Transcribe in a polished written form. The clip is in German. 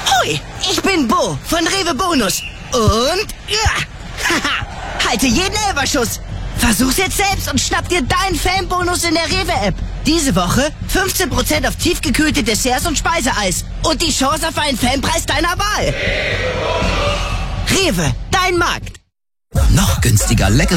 Hui, ich bin Bo von Rewe Bonus. Und halte jeden Elberschuss. Versuch's jetzt selbst und schnapp dir deinen Fanbonus in der Rewe-App. Diese Woche 15% auf tiefgekühlte Desserts und Speiseeis. Und die Chance auf einen Fanpreis deiner Wahl. Rewe, dein Markt. Noch günstiger, lecker.